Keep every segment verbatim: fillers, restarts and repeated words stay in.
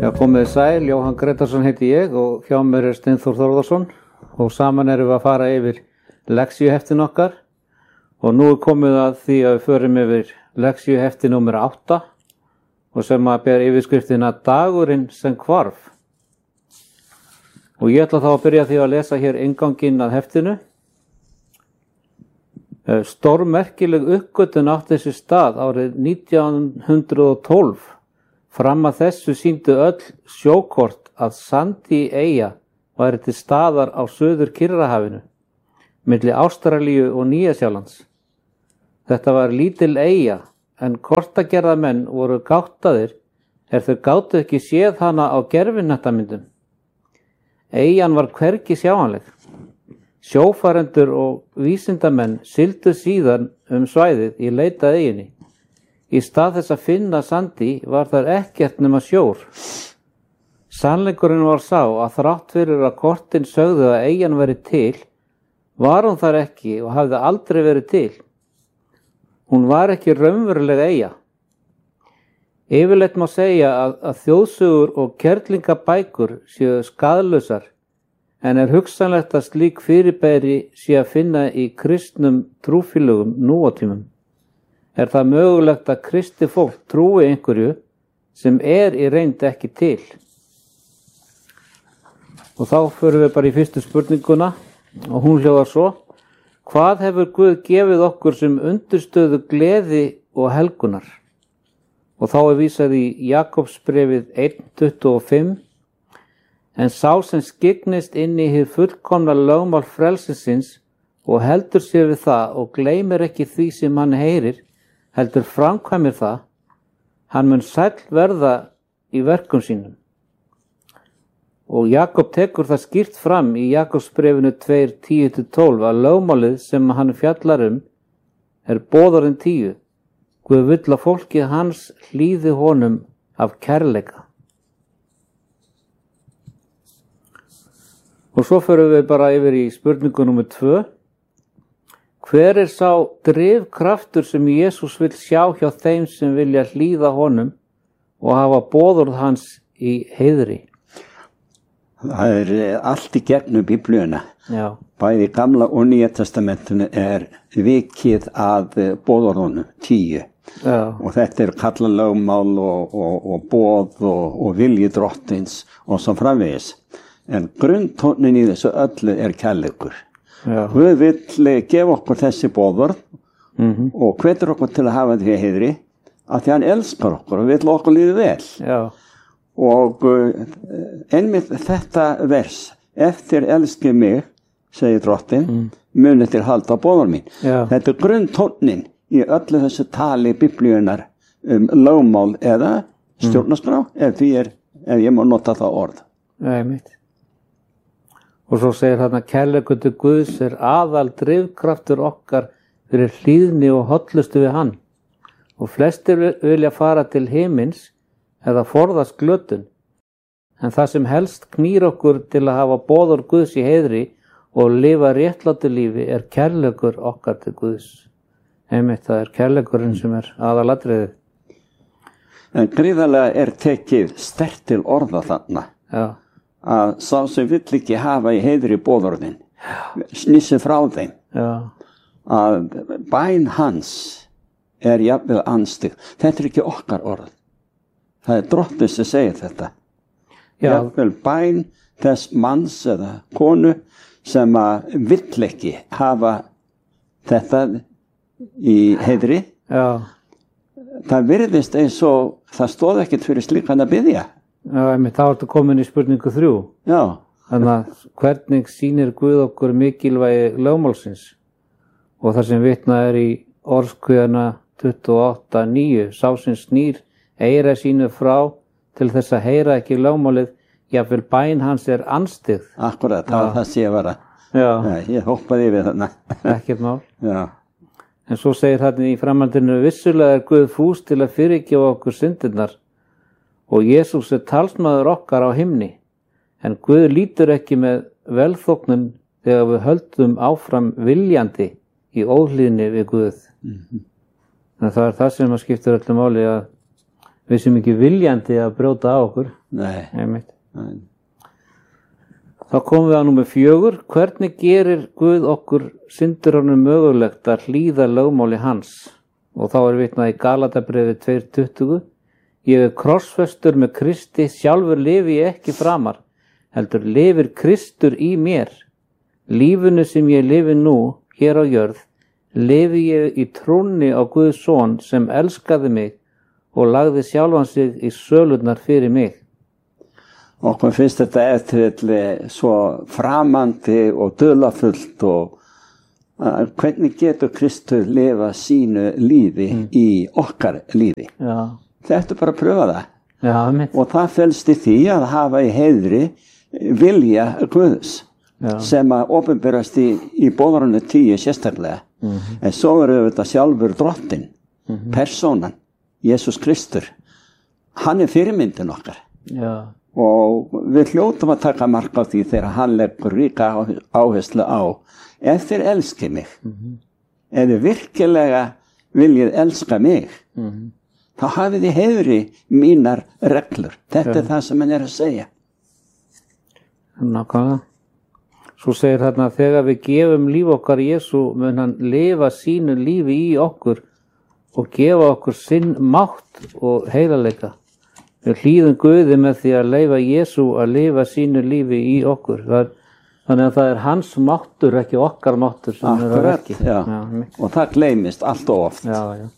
Já, komið sæl, Jóhann Gretarsson heiti ég og hjá mér er Steinþór Þórðarsson og saman erum við að fara yfir lexíuheftin okkar og nú er komið að því að við förum yfir lexíuhefti númer átta og sem að ber yfirskriftina Dagurinn sem hvarf. Og ég ætla þá að byrja því að lesa hér innganginn að heftinu. Stórmerkileg uppgötvun átti sér stað árið nítján hundrað og tólf. Fram að þessu sýndu öll sjókort að Sandy eyja væri til staðar á Suður Kyrrahafinu, milli Ástralíu og Nýja-Sjálands. Þetta var lítil eyja, en kortagerðamenn voru gáttaðir er þau gátu ekki séð hana á gervihnattamyndum. Eyjan var hvergi sjáanleg. Sjófarendur og vísindamenn sigldu síðan um svæðið í leit að eyjunni. Í stað þess að finna Sandy var þar ekkert nema sjór. Sannleikurinn var sá að þrátt fyrir að kortin sögðu að eyjan veri til, var hún þar ekki og hafði aldrei verið til. Hún var ekki raunveruleg eyja. Yfirleitt má segja að, að þjóðsögur og kerlingabækur séu skaðlausar, en er hugsanlegt að slík fyrirbæri sé að finna í kristnum trúfélögum nú á tímum. Er það mögulegt að kristi fólk trúi einhverju sem er í reynd ekki til? Og þá förum við bara í fyrstu spurninguna og hún hljóðar svo: Hvað hefur Guð gefið okkur sem undirstöðu gleði og helgunar? Og þá er vísað í Jakobsbréfið eitt tuttugu og fimm. En sá sem skyggnist inn í hið fullkomna lögmál frelsisins og heldur sér við það og gleymir ekki því sem hann heyrir, heldur framkvæmir það, hann mun sæll verða í verkum sínum. Og Jakob tekur það skýrt fram í Jakobsbréfinu tvö tíu til tólf að lögmálið sem hann fjallar um er boðorðin tíu. Guð vill að fólkið hans hlýði honum af kærleika. Og svo förum við bara yfir í spurningu númer tvö. Hver er sá drifkraftur sem Jesús vill sjá hjá þeim sem vilja hlýða honum og hafa boðorð hans í heiðri? Það er allt í gegnum Biblíuna. Já. Bæði í Gamla og Nýja testamentinu er vikið að boðorðunum tíu. Já. Og þetta er kallalögmál og, og, og boð og, og vilji drottins og svo framvegis. En grunntónnin í þessu öllu er kærleikur. Já. Guð vill gefa okkur þessi boðorð mm-hmm. og hvetur okkur til að hafa því að heiðri að því hann elskar okkur og vill okkur líði vel. Já. Og uh, einmitt þetta vers, eftir elski mig, segir drottin, mm. munið til halda boðorð mín. Já. Þetta er grunntónnin í öllu þessu tali Biblíunar um lögmál eða stjórnarskrá, mm. ef, því er, ef ég má nota það orð. Já, einmitt. Og svo segir þarna kærleikur til Guðs er aðal drifkraftur okkar fyrir hlýðni og hollustu við hann. Og flestir vilja fara til himins eða forðast glötun. En það sem helst knýr okkur til að hafa boðorð Guðs í heiðri og lifa réttlátu lífi er kærleikur okkar til Guðs. Einmitt, það er kærleikurinn sem er aðalatriðið. En gríðarlega er tekið sterkt til orða þarna. Já. Að sá sem vill ekki hafa í heiðri boðorðin snissi frá þeim. Já. Að bæn hans er jafnvel anstig. Þetta er ekki okkar orð. Það er drottins sem segir þetta. Já. Jafnvel bæn þess manns eða konu sem að vill ekki hafa þetta í heiðri. Já. Það virðist eins og það stóð ekkert fyrir slíkan að biðja. Já, einmitt, þá ertu komin í spurningu þrjú. Já. Þannig að hvernig sýnir Guð okkur mikilvægi lögmálsins? Og það sem vitnað er í orðskviðana tuttugu og átta níu. Sá sem snýr eyra sínu frá til þess að heyra ekki lögmálið, jafnvel bæn hans er anstigð. Akkurat, það var það sé að vera. Já. Já, ég hoppaði yfir þarna. Ekkert mál. Já. En svo segir þarna í framhaldinu: vissulega er Guð fús til að fyrirgefa okkur syndirnar. Og Jesús er talsmaður okkar á himni, en Guð lítur ekki með velþóknun þegar við höldum áfram viljandi í óhlýðni við Guð. Mm-hmm. En það er það sem skiptir öllu máli, að við sem ekki viljandi að brjóta á okkur. Nei. Einmitt. Nei. Þá komum við að númer fjögur. Hvernig gerir Guð okkur syndurunum mögulegt að hlýða lögmáli hans? Og þá er vitnað í Galatabréfi tvö tuttugu. Ég er krossfestur með Kristi, sjálfur lifi ég ekki framar, heldur lifir Kristur í mér. Lífinu sem ég lifi nú, hér á jörð, lifi ég í trúnni á Guðs son sem elskaði mig og lagði sjálfan sig í sölurnar fyrir mig. Okkur finnst þetta eftir svo framandi og dularfullt og uh, hvernig getur Kristur lifa sínu lífi mm. í okkar lífi. Já. Þetta er bara að pröfa það. Já, mitt. Og það felst í því að hafa í heiðri vilja Guðs. Já. Sem að opinberast í, í boðorðinu tíu sérstaklega. Mm-hmm. En svo er þetta sjálfur drottinn, mm-hmm. persónan, Jesús Kristur. Hann er fyrirmyndin okkar. Já. Og við hljótum að taka mark á því þegar hann leggur ríka áherslu á. Ef þér elski mig, mm-hmm. ef þið virkilega viljið elska mig, mm-hmm. þá hafið þið heiðri mínar reglur. Þetta ja. Er það sem hann er að segja. Nákvæmlega. Svo segir þarna að þegar við gefum líf okkar Jesú mun hann lifa sínu lífi í okkur og gefa okkur sinn mátt og heilaleika. Við hlýðum Guði með því að leyfa Jesú að lifa sínu lífi í okkur. Það er, þannig að það er hans máttur, ekki okkar máttur sem Akkurat, er að verki. Já. Já, og það gleymist allt og oft. Já, já.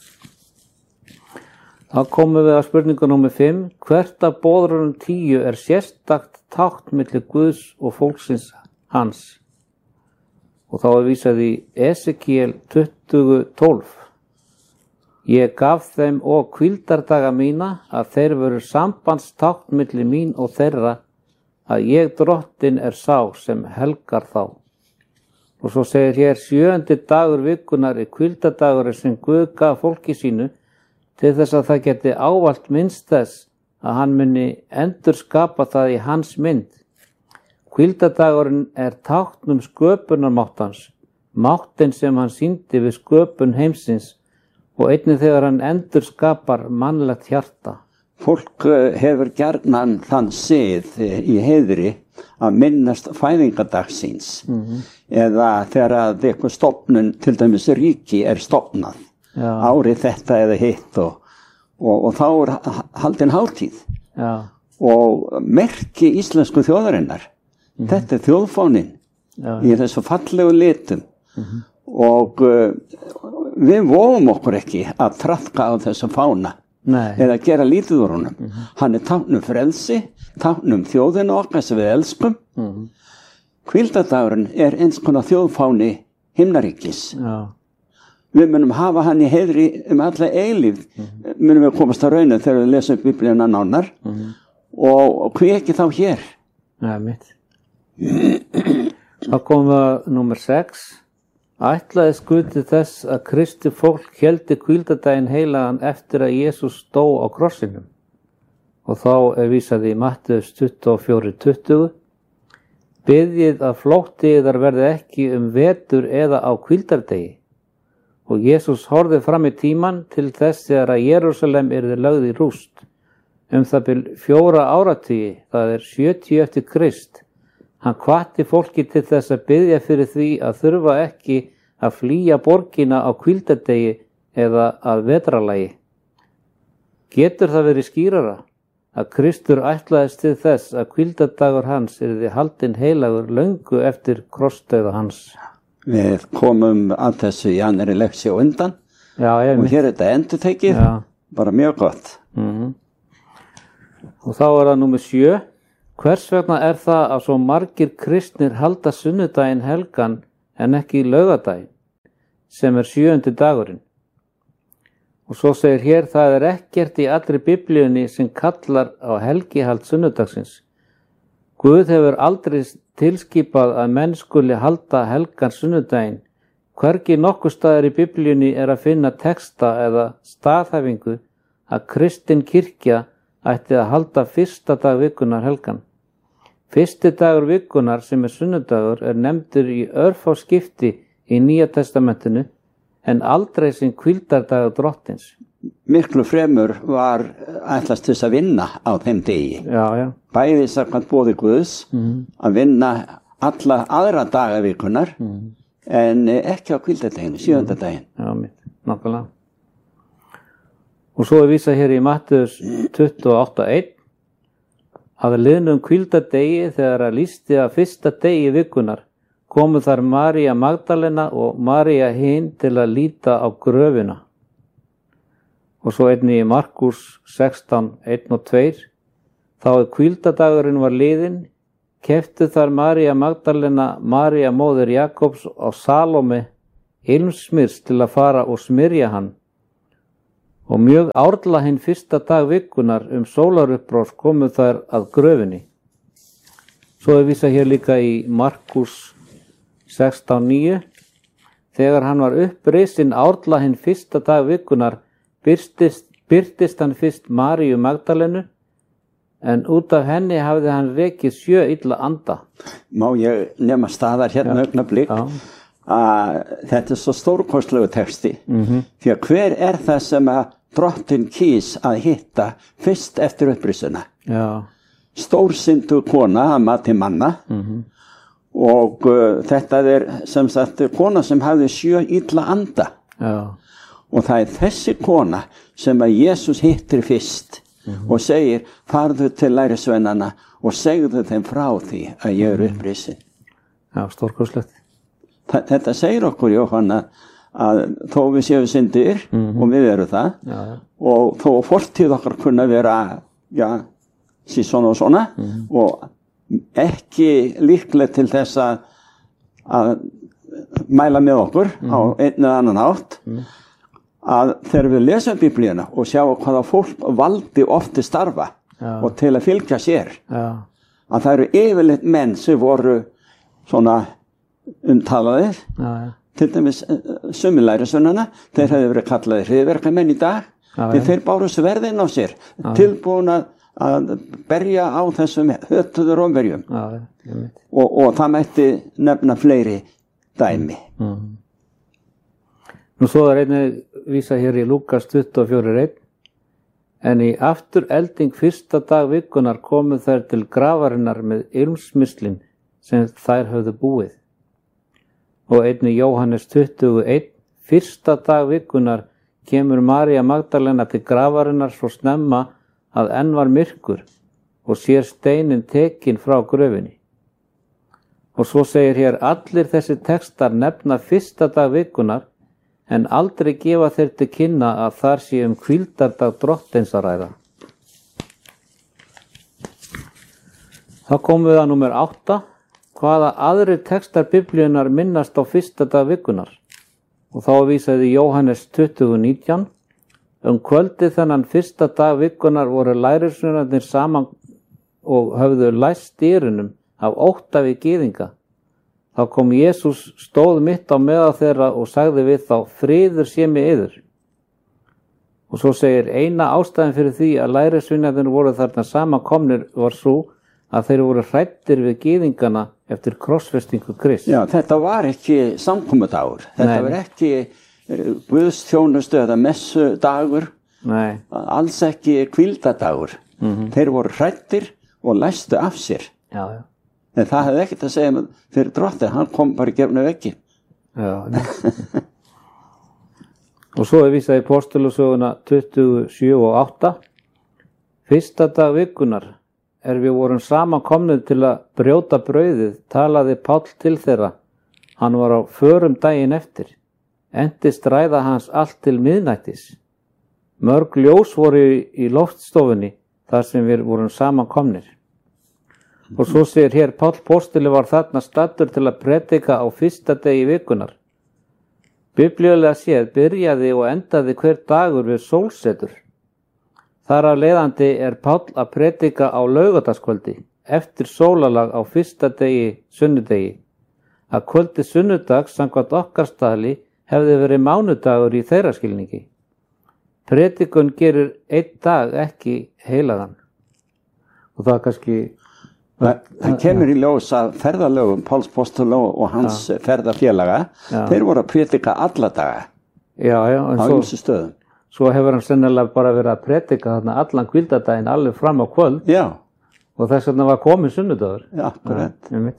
Þá komum við að spurningu númer fimm. Hvert af boðorðunum tíu er sérstakt tákn milli Guðs og fólksins hans? Og þá er vísað í Esekiel tuttugu tólf. Ég gaf þeim og hvíldardaga mína að þeir veru sambandstákn milli mín og þeirra, að ég drottinn er sá sem helgar þá. Og svo segir hér sjöundi dagur vikunar er hvíldardagurinn sem Guð gaf fólki sínu til þess að það geti ávallt minnst þess að hann muni endur skapa það í hans mynd. Hvíldardagurinn er tákn um sköpunarmáttans, máttin sem hann sýndi við sköpun heimsins og einnig þegar hann endur skapar mannlegt hjarta. Fólk hefur gjarnan þann sið í heiðri að minnast fæðingadagsins mm-hmm. eða þegar að eitthvað stofnun, til dæmis ríki, er stofnað. Já. Árið þetta eða hitt og, og, og þá er haldin hátíð. Já. Og merki íslensku þjóðarinnar. Mm-hmm. Þetta er þjóðfáninn Já. Í þessu fallegu litum mm-hmm. og uh, við vóum okkur ekki að traðka á þessu fána Nei. Eða gera lítið úr honum. Mm-hmm. Hann er táknum frelsi, táknum þjóðinu okkar sem við elskum. Mm-hmm. Hvíldardagurinn er eins konar þjóðfáni himnaríkis. Já. Við munum hafa hann í heiðri um alla eilífð, mm-hmm. munum við komast að rauna þegar við lesum Biblíuna nánar mm-hmm. og, og hví ekki þá hér? Ja, mitt. Þá komum við að númer sex. Ætlaði Guð til þess að Kristi fólk héldi hvíldardaginn heilagan eftir að Jesús dó á krossinum. Og þá er vísað í Matteus tuttugu og fjögur tuttugu. Biðjið að flótti yðar verði ekki um vetur eða á hvíldardegi. Og Jesús horfði fram í tíman til þess þegar að Jerúsalem yrði lögð í rúst. Um það bil fjóra áratugi, það er sjötíu eftir Krist. Hann hvatti fólki til þess að biðja fyrir því að þurfa ekki að flýja borgina á hvíldardegi eða að vetrarlagi. Getur það verið skýrara að Kristur ætlaðist til þess að hvíldardagur hans yrði haldinn heilagur löngu eftir krossdauða hans? Við komum að þessu í annarri leksíu undan Já, og hér er þetta endurtekið, Já. Bara mjög gott. Mm-hmm. Og þá er það númer sjö. Hvers vegna er það að svo margir kristnir halda sunnudaginn helgan en ekki laugadaginn, sem er sjöundi dagurinn? Og svo segir hér, það er ekkert í allri Biblíunni sem kallar á helgihald sunnudagsins. Guð hefur aldrei tilskipað að menn skuli halda helgan sunnudaginn. Hvergi nokkur staðar í Biblíunni er að finna texta eða staðhæfingu að kristin kirkja ætti að halda fyrsta dag vikunar helgan. Fyrsti dagur vikunar sem er sunnudagur er nefndur í örfá skipti í Nýja testamentinu en aldrei sem hvíldardagur drottins. miklu fremur var ætlast til þess að vinna á þeim degi. Já, já. Bæði samkvæmt boði Guðs mm. að vinna alla aðra daga vikunar mm. en ekki á hvíldardaginn, sjöunda daginn. Já, mitt, nákvæmlega. Og svo er vísað hér í Mattheus tuttugu og átta einn að liðnum hvíldardegi þegar að lýsti að fyrsta degi vikunar komu þar María Magdalena og María hin til að líta á gröfina. Og svo einnig í Markús sextán einn og tvö, þá er hvíldardagurinn var liðinn, keyptu þar María Magdalena, María móðir Jakobs og Salóme ilmsmyrs til að fara og smyrja hann. Og mjög árla hinn fyrsta dag vikunar um sólaruppbrós komu þær að gröfinni. Svo er vísað hér líka í Markús sextán níu. Þegar hann var upprisinn árla hinn fyrsta dag vikunar Byrtist, byrtist hann fyrst Maríu Magdalenu, en út af henni hafði hann rekið sjö illa anda. Má ég nema staðar hérna augnablik að þetta er svo stórkostlegu texti, mm-hmm. því að hver er það sem að drottinn kýs að hitta fyrst eftir upprisuna? Já. Stórsyndu kona að mati manna mm-hmm. og uh, þetta er sem sagt kona sem hafði sjö illa anda. Já. Og það er þessi kona sem að Jesús hittir fyrst mm-hmm. og segir, farðu til lærisveinana og segðu þeim frá því að ég er upprisinn. Já, stórkostlegt. Þetta segir okkur, Jóhanna, að þó við séum syndir mm-hmm. og við erum það, já, já. Og þó fortíð okkar kunna vera, já, sí svona og svona mm-hmm. og ekki líklega til þess að, að mæla með okkur mm-hmm. á einn eða annan hátt, mm-hmm. að þegar við lesum Biblíuna og sjáum hvaða fólk valdi ofti starfa já. Og til að fylgja sér já. Að það eru yfirleitt menn sem voru svona umtalaðir já, já. Til dæmis summilærisveinana, þeir hefðu verið kallaðir hryðjuverkamenn í dag já, því þeir báru sverðin á sér já. Tilbúin að berja á þessum hötuðu Rómverjum og, og það mætti nefna fleiri dæmi mm. Nú svo er einnig vísa hér í Lúkas tuttugu og fjögur einn. En í aftur elding fyrsta dag vikunar komu þær til grafarinnar með ilmsmyrslin sem þær höfðu búið. Og einnig Jóhannes tuttugu og einn. Fyrsta dag vikunar kemur María Magdalena til grafarinnar svo snemma að enn var myrkur og sér steinin tekinn frá gröfinni. Og svo segir hér allir þessi textar nefna fyrsta dag vikunar en aldrei gefa þeir til kynna að þar sé um hvíldardag drottins að ræða. Þá komum við að númer átta. Hvaða aðrir textar Biblíunnar minnast á fyrsta dag vikunar? Og þá vísaði Jóhannes tuttugu og nítján. Um kvöldið þennan fyrsta dag vikunar voru lærisveinarnir saman og höfðu læst dyrunum af ótta við gyðinga. Þá kom Jesús stóð mitt á meðal þeirra og sagði við þá, friður sé með yður. Og svo segir eina ástæðan fyrir því að lærisveinarnir voru þarna samankomnir var svo að þeir voru hræddir við gyðingana eftir krossfestingu Krists. Já, þetta var ekki samkomudagur. Þetta Nei. Var ekki guðsþjónustu eða messudagur. Nei. Alls ekki hvíldadagur. Mm-hmm. Þeir voru hræddir og læstu af sér. Já, já. En það hefði ekkert að segja fyrir drottinn, hann kom bara í gefnu veggi. Já. Og svo er vísað í Postulasöguna tuttugu, sjö og átta. Fyrsta dag vikunar er við vorum samankomnir til að brjóta brauðið, talaði Páll til þeirra. Hann var á förum daginn eftir. Endist ræða hans allt til miðnættis. Mörg ljós voru í, í loftstofunni þar sem við vorum samankomnir. Og svo segir hér, Páll postuli var þarna staddur til að predika á fyrsta degi vikunar. Biblíulega séð byrjaði og endaði hver dagur við sólsetur. Þar af leiðandi er Páll að predika á laugardagskvöldi, eftir sólalag á fyrsta degi sunnudegi. Að kvöldi sunnudags samkvæmt okkar staðli hefði verið mánudagur í þeirra skilningi. Predikun gerir einn dag ekki heilagan. Og það er kannski... Það kemur í ljós að ferðalögum Páls postula og hans ja. Ferðafélaga, ja. Þeir voru að predika alla daga já, já, á ýmsum stöðum. svo hefur hann sennilega bara verið að predika þarna allan hvíldardaginn alveg fram á kvöld. Já. Og þess vegna var komin sunnudagur. Já, akkurat. Ja,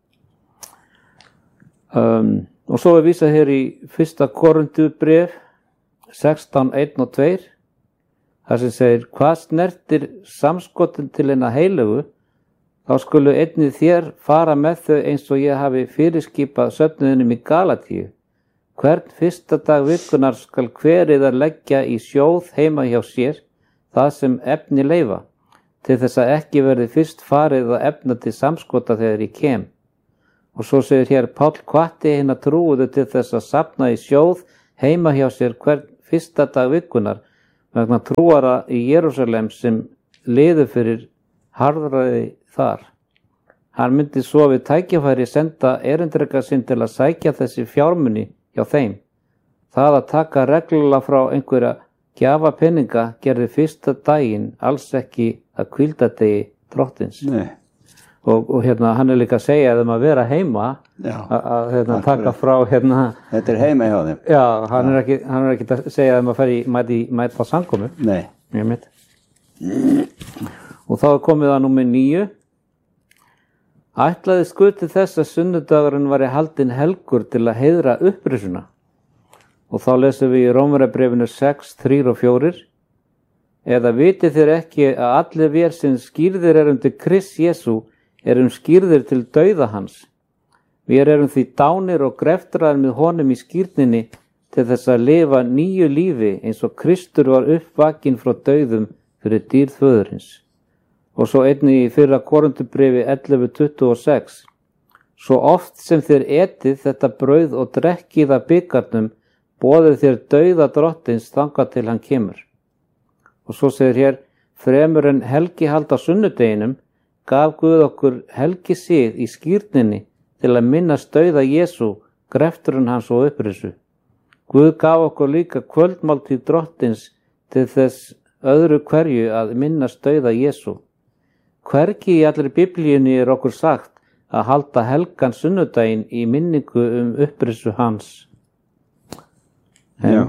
um, og svo er vísað hér í fyrsta Korinthubréf sextán, eitt og tvö, þar sem segir, hvað snertir samskotin til eina heilögu, þá skulu einnig þér fara með þau eins og ég hafi fyrirskipað söfnuðinum í Galatíu. Hvern fyrsta dag vikunar skal hver yðar leggja í sjóð heima hjá sér, það sem efni leyfa, til þess að ekki verði fyrst farið að efna til samskota þegar ég kem. Og svo segir hér, Páll hvatti hina trúuðu til þess að safna í sjóð heima hjá sér hvern fyrsta dag vikunar, vegna trúara í Jerúsalem sem liðu fyrir harðræði þar. Hann myndi svo við tækifæri senda erindreka sinn til að sækja þessi fjármuni hjá þeim. Það að taka reglulega frá einhverja gjafapeninga gerði fyrsta daginn alls ekki að hvíldardegi drottins. Nei. Og, og hérna hann er líka að segja að um að vera heima að hérna, taka frá hérna. Þetta er heima hjá þeim. Já, hann er ekki, hann er ekki að segja að um að fara í mæti, mæti á samkomu. Nei. Ég mitt. Og þá er komið að númer níu. Ætlaði skuti þess að sunnudagurinn væri haldinn helgur til að heiðra upprisuna. Og þá lesum við í Rómverjabréfinu sex, þrjú og fjögur. Eða vitið þér ekki að allir vér sem skýrðir erum til Krist Jesú erum skýrðir til dauða hans. Við erum því dánir og greftraðir með honum í skírninni til þess að lifa nýju lífi eins og Kristur var uppvakinn frá dauðum fyrir dýrð föðurins. Og svo einnig í fyrra Korinthubréfi ellefu, tuttugu og sex. Svo oft sem þér etið þetta brauð og drekkið af byggarnum, boðið þér dauða drottins þangað til hann kemur. Og svo segir hér, fremur en helgihald á sunnudeginum, gaf Guð okkur helgisið í skírninni til að minnast dauða Jesú, grefturinn hans og upprisu. Guð gaf okkur líka kvöldmáltíð drottins til þess öðru hverju að minnast dauða Jesú. Hvergi í allri biblíunni er okkur sagt að halda helgan sunnudaginn í minningu um upprisu hans. Já.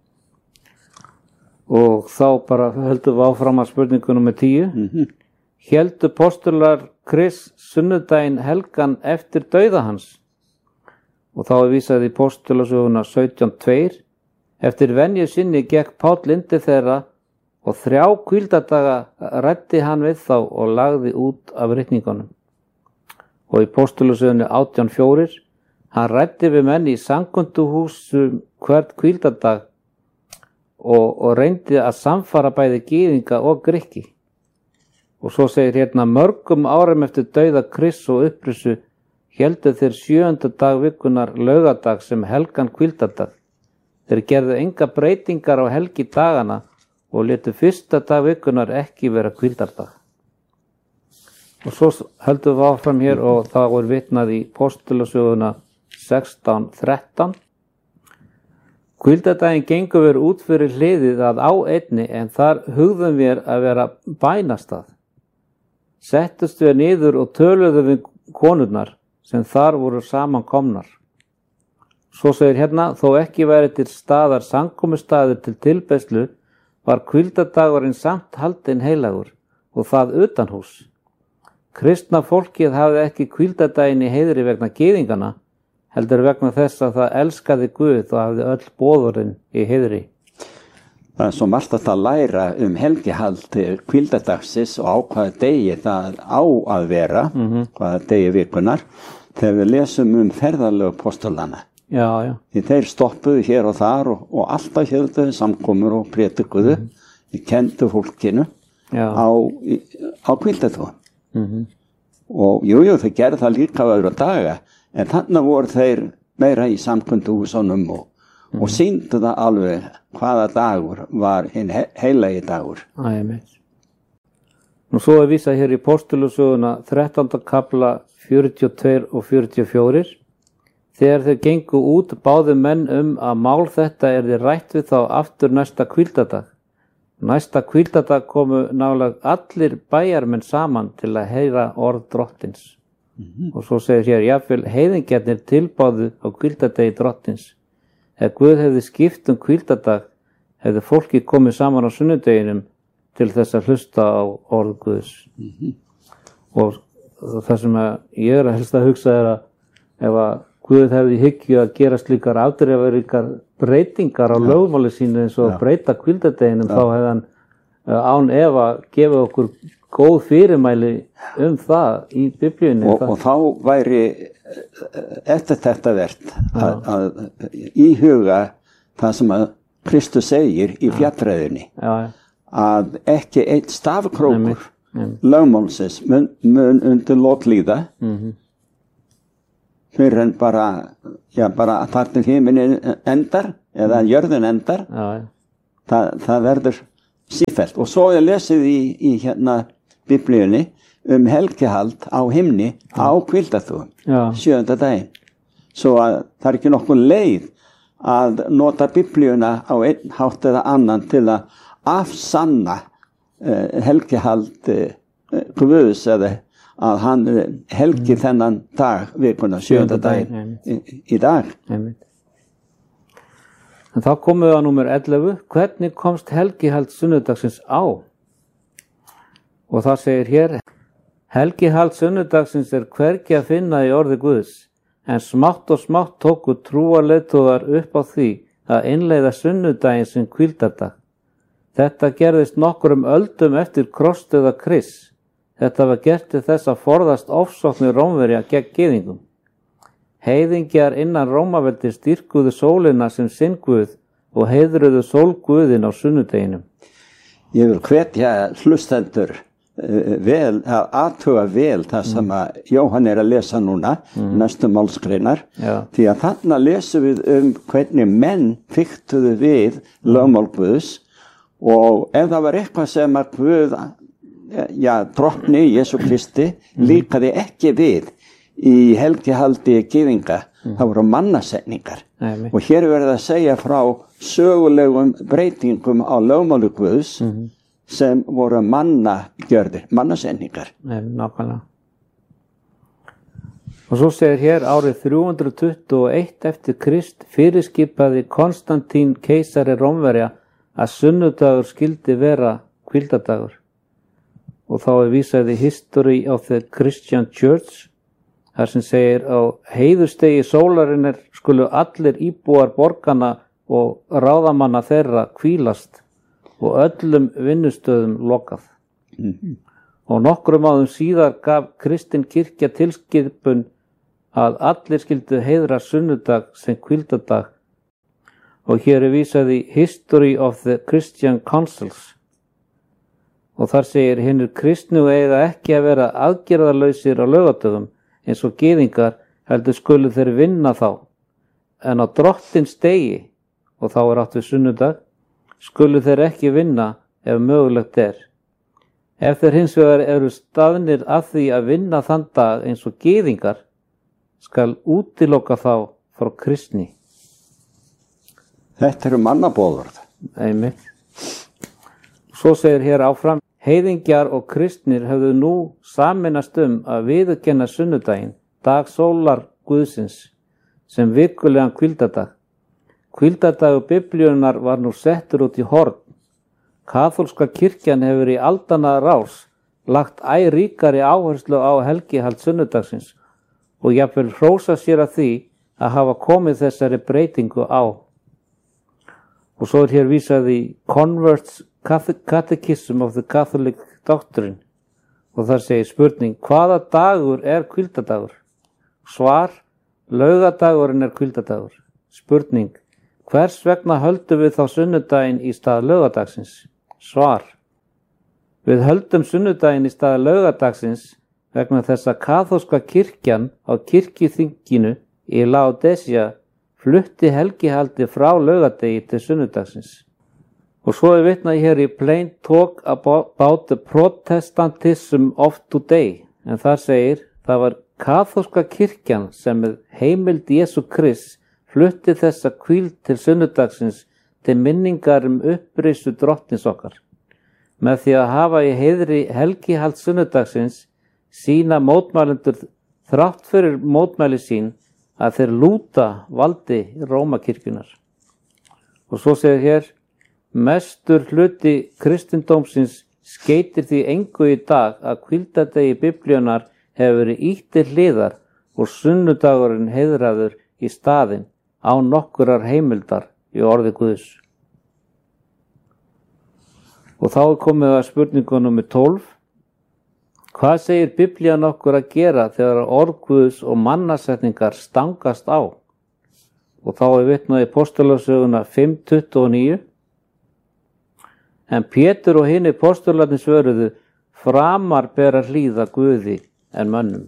Og þá bara höldum við áfram að spurningu númer tíu. Mm-hmm. Héldu postular Krist sunnudaginn helgan eftir dauða hans? Og þá er vísað í postulasöguna sautján, tvö. Eftir venju sinni gekk Páll indi þeirra og þrjá hvíldardaga ræddi hann við þá og lagði út af ritningunum. Og í postulasögunni átján, fjögur. Hann ræddi við menn í samkunduhúsum hvert hvíldardag og, og reyndi að samfara bæði gyðinga og grikki. Og svo segir hérna, mörgum árum eftir dauða Krists og upprisu héldu þeir sjöunda dag vikunar laugardag sem helgan hvíldardag. Þeir gerðu enga breytingar á helgi dagana og létu fyrsta dag vikunar ekki vera hvíldardag. Og svo höldum við áfram hér og það er vitnað í postulasöguna sextán, þrettán. Hvíldardaginn gengur við út fyrir hliðið að á einni en þar hugðum við að vera bænastað. Settust við niður og töluðum við konurnar sem þar voru samankomnar. Svo segir hérna, þó ekki væri til staðar samkomustaður til tilbeiðslu, var hvíldardagurinn samt haldinn heilagur og það utanhús. Kristna fólkið hafði ekki hvíldardaginn í heiðri vegna gyðingana, heldur vegna þess að það elskaði Guð og hafði öll boðorðin í heiðri. Það er svo margt að læra um helgihald hvíldardagsins og á hvaða degi það á að vera, mm-hmm. hvaða degi vikunar, þegar við lesum um ferðalög postulana. Já, já. Því þeir stoppuðu hér og þar og, og alltaf hélduðu samkomur og prédikuðu, mm-hmm. kendu fólkinu já. á, á hvíldardaginn. Mm-hmm. Og jú, jú, þeir gerðu það líka á öðru daga, en þannig voru þeir meira í samkunduhúsunum og, mm. og sýndu það alveg hvaða dagur var hinn he heilagi dagur. Æ, Nú svo er vísað hér í postulasöguna þrettánda kafla fjörutíu og tvö og fjörutíu og fjögur. Þegar þeir gengu út báðu menn um að mál þetta yrði rætt við þá aftur næsta hvíldardag. Næsta hvíldardag komu nálega allir bæjarmenn saman til að heyra orð drottins. Mm-hmm. Og svo segir hér, jafnvel heiðingjarnir tilbáðu á hvíldardegi drottins. Ef Guð hefði skipt um hvíldardag, hefði fólki komið saman á sunnudeginum til þess að hlusta á orð Guðs. Mm-hmm. Og það sem ég er að helst að hugsa er að ef að Guð hefði hyggju að gera slíkar afdrifaríkar breytingar á lögmáli sínu eins og að breyta hvíldardeginum, þá hefði hann án efa gefið okkur góð fyrirmæli um það í Biblíunni. Og, og þá væri eftir þetta vert að, að íhuga það sem að Kristus segir í fjallræðunni, að ekki einn stafkrókur lögmálsins mun, mun undir lok líða, mm-hmm. fyrir en bara, já, bara að þar til himinin endar, eða mm. jörðin endar, já, já. Það, það verður sífellt. Og svo er lesið í, í hérna Biblíunni um helgihald á himni á hvíldarþúfum, sjöunda daginn. Svo að það er ekki nokkuð leið að nota Biblíuna á einn hátt eða annan til að afsanna uh, helgihald uh, Guðs eða að hann helgi mm. þennan dag, vikuna, sjöunda daginn í, í dag. Einmitt. En þá komum við á númer ellefu. Hvernig komst helgihald sunnudagsins á? Og það segir hér, helgihald sunnudagsins er hvergi að finna í orði Guðs, en smátt og smátt tóku trúarleiðtogar upp á því að innleiða sunnudaginn sem hvíldardag. Þetta gerðist nokkrum öldum eftir krossdauða Krists. Þetta var gert til þess að forðast ofsóknir Rómverja gegn gyðingum. Heiðingjar innan Rómaveldi styrkuðu sólina sem sinn guð og heiðruðu sólguðin á sunnudeginum. Ég vil hvetja hlustendur uh, vel, að athuga vel það sem að Jóhann er að lesa núna, mm. næstu málsgreinar, Já. Því að þarna lesum við um hvernig menn fiktuðu við lögmál Guðs, og ef það var eitthvað sem að Guð, já, drottni Jesú Kristi líkaði ekki við í helgihaldi gyðinga, mm. það voru mannasetningar. Nei, og hér er verið að segja frá sögulegum breytingum á lögmáli Guðs mm. sem voru mannagjörðir, mannasetningar. Nei, nákvæmlega. Og svo segir hér árið þrjú hundruð tuttugu og eitt eftir Krist fyrirskipaði Konstantín keisari Rómverja að sunnudagur skyldi vera hvíldardagur. Og þá er vísað í History of the Christian Church, þar sem segir á heiðustegi sólarinnar skulu allir íbúar borgana og ráðamanna þeirra hvílast og öllum vinnustöðum lokað. Mm-hmm. Og nokkrum árum síðar gaf kristin kirkja tilskipun að allir skyldu heiðra sunnudag sem hvíldardag. Og hér er vísað í History of the Christian Councils. Og þar segir hinnir kristnu eiga ekki að vera aðgerðarlausir á laugardögum eins og gyðingar, heldur skulu þeir vinna þá. En á drottins degi, og þá er átt við sunnudag, skulu þeir ekki vinna ef mögulegt er. Ef þeir hins vegar eru staðnir að því að vinna þann dag eins og gyðingar, skal útiloka þá frá kristni. Þetta eru mannabóðorð. Einmitt. Svo segir hér áfram, heiðingjar og kristnir höfðu nú sameinast um að viðurkenna sunnudaginn, dag sólar Guðsins, sem vikulegan hvíldardag. Hvíldardagur Biblíunnar var nú settur út í horn. Kaþólska kirkjan hefur í aldanna rás lagt æ ríkari áherslu á helgihald sunnudagsins og jafnvel hrósa sér að því að hafa komið þessari breytingu á. Og svo er hér vísað í Converts Catechism of the Catholic Doctrine og þar segir spurning, hvaða dagur er hvíldardagur? Svar, laugadagurinn er hvíldardagur. Spurning, hvers vegna höldum við þá sunnudaginn í stað laugadagsins? Svar, við höldum sunnudaginn í stað laugadagsins vegna þess að kaþólska kirkjan á kirkjuþinginu í Laodicea flutti helgihaldi frá laugadegi til sunnudagsins. Og svo er vitnað hér í Plain Talk about the Protestantism of Today, en það segir, það var kaþólska kirkjan sem með heimild Jesú Krists flutti þessa hvíld til sunnudagsins til minningar um upprisu drottins okkar. Með því að hafa í heiðri helgihald sunnudagsins sína mótmælendur þrátt fyrir mótmæli sín að þeir lúta valdi Rómakirkjunar. Og svo segir hér, Mestur hluti kristindómsins skeytir því engu í dag að hvíldardegi Biblíunnar hefur verið ýtt til hliðar og sunnudagurinn heiðraður í staðinn án nokkurrar heimildar í orði Guðs. Og þá er komið að spurningu númer tólf. Hvað segir Biblían okkur að gera þegar orð Guðs og mannasetningar stangast á? Og þá er vitnað í Postulasöguna fimm tuttugu og níu. En Pétur og hinir postularnir svöruðu, framar ber að hlýða Guði en mönnum.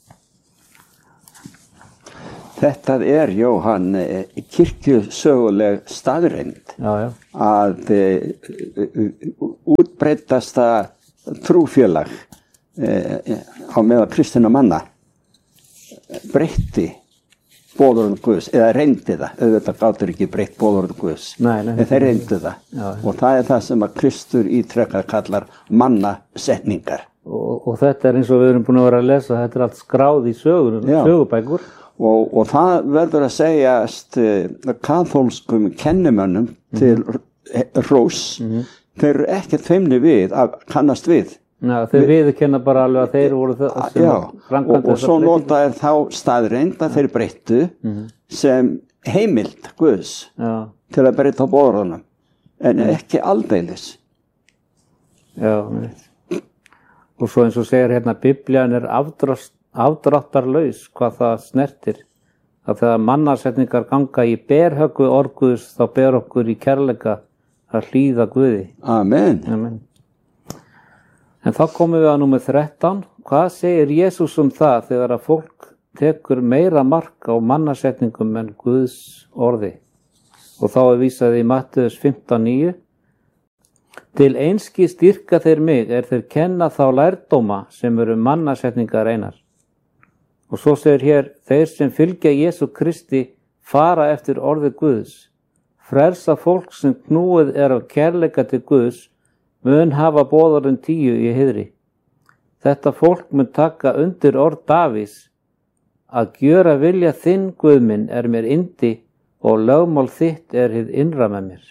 Þetta er, Jóhann, kirkjusöguleg staðreynd já, já. að útbreiddasta trúfélag á meðal kristinna manna breytti boðorð Guðs, eða reyndi það, auðvitað gátur ekki breytt boðorð Guðs, nei, nei, en þeir reyndu það. Já, já. Og það er það sem að Kristur ítrekkað kallar mannasetningar. Og, og þetta er eins og við erum búin að vera að lesa, þetta er allt skráð í sögur, sögubækur. Og, og það verður að segjast uh, kaþólskum kennimönnum mm-hmm. til hrós, mm-hmm. þeir eru ekkert feimni við að kannast við. Já, þeir viðurkenna bara alveg að þeir voru það sem já, og, og svo nota er þá staðreind að þeir breyttu mm-hmm. sem heimild Guðs já. Til að breyta boðorðunum, en mm. ekki aldeilis. Já, nei. Og svo eins og segir hérna, Biblían er afdrátt, afdráttarlaus hvað það snertir. Að þegar mannasetningar ganga í berhöggu orð Guðs, þá ber okkur í kærleika að hlýða Guði. Amen. Amen. En þá komum við að númer þrettán. Hvað segir Jesús um það þegar að fólk tekur meira mark á mannasetningum en Guðs orði? Og þá er vísað í Matteus fimmtán níu. Til einski styrka þeir mig er þeir kenna þá lærdóma sem eru mannasetningar einar. Og svo segir hér, þeir sem fylgja Jesú Kristi fara eftir orði Guðs. Frelsa fólk sem knúið er af kærleika til Guðs mun hafa boðorðin tíu í heiðri. Þetta fólk mun taka undir orð Davís, að gjöra vilja þinn Guð minn er mér yndi og lögmál þitt er hið innra með mér.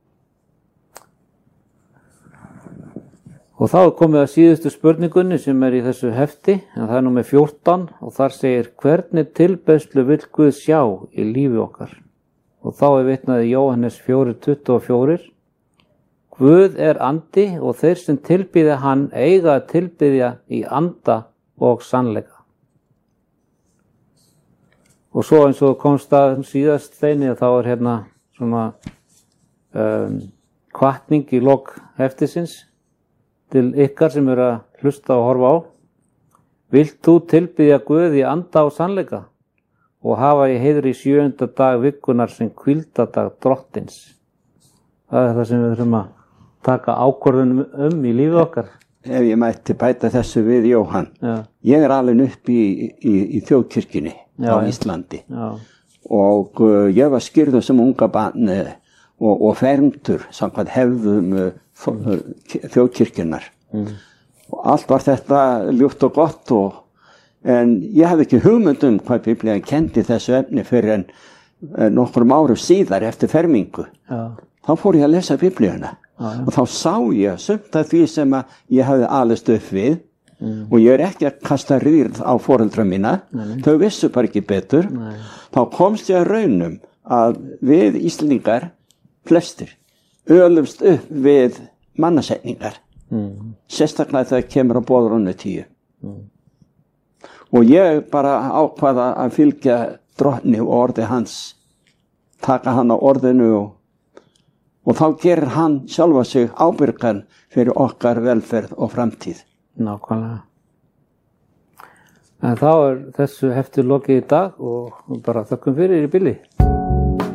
Og þá er komið að síðustu spurningunni sem er í þessu hefti, en það er númer fjórtán og þar segir, hvernig tilbeiðslu vill Guð sjá í lífi okkar? Og þá er vitnað í Jóhannes fjögur tuttugu og fjögur. Guð er andi og þeir sem tilbýða hann eiga að tilbýðja í anda og sannleika. Og svo eins og komst að síðast þeirni þá er hérna svona um, hvatning í lok heftisins til ykkar sem eru að hlusta og horfa á. Vilt þú tilbýðja Guð í anda og sannleika og hafa í heiðri sjöunda dag vikunar sem hvíldardag drottins? Það er það sem við þurfum að taka ákvörðun um í lífið okkar. Ef ég mætti bæta þessu við Jóhann. Já. Ég er alveg upp í, í, í þjóðkirkjunni já, á Íslandi. Já. Og uh, ég var skírður sem unga barn uh, og, og fermdur samkvæmt hefðum uh, þjóðkirkjunnar. Mm. Og allt var þetta ljúft og gott og, en ég hafði ekki hugmynd um hvað Biblían kendi þessu efni fyrir en uh, nokkrum árum síðar eftir fermingu. Já. Þá fór ég að lesa Biblíuna. Já, já. Og þá sá ég sumt af því sem að ég hafði alist upp við mm. og ég er ekki að kasta rýrð á foreldra mína, nei. Þau vissu bara ekki betur. Nei. Þá komst ég að raunum að við Íslendingar flestir ölumst upp við mannasetningar, mm. sérstaklega þegar kemur á boðorðinu tíu. Mm. Og ég bara ákvaða að fylgja drottni og orði hans, taka hann á orðinu og Og þá gerir hann sjálfa sig ábyrgan fyrir okkar velferð og framtíð. Nákvæmlega. En þá er þessu hefti lokið í dag og bara þökkum fyrir í bili.